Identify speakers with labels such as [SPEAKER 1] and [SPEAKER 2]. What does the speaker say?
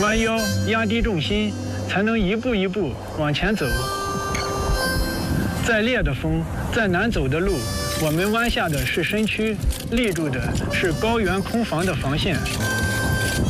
[SPEAKER 1] 弯腰，压低重心，才能一步一步往前走。再烈的风，再难走的路，我们弯下的是身躯，立住的是高原空防的防线。